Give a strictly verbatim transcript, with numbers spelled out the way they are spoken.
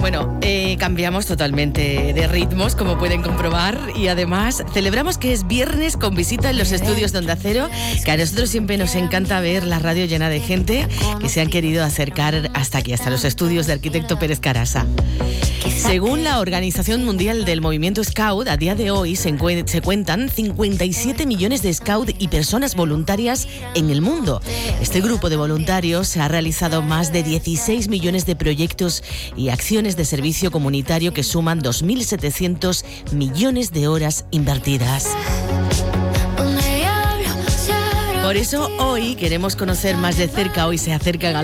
Bueno, eh, cambiamos totalmente de ritmos, como pueden comprobar, y además celebramos que es viernes con visita en los estudios de Onda Cero, que a nosotros siempre nos encanta ver la radio llena de gente que se han querido acercar hasta aquí, hasta los estudios de Arquitecto Pérez Carasa. Según la Organización Mundial del Movimiento Scout, a día de hoy se, encu- se cuentan cincuenta y siete millones de Scout y personas voluntarias en el mundo. Este grupo de voluntarios ha realizado más de dieciséis millones de proyectos y acciones de servicio comunitario que suman dos mil setecientos millones de horas invertidas. Por eso hoy queremos conocer más de cerca, hoy se acercan a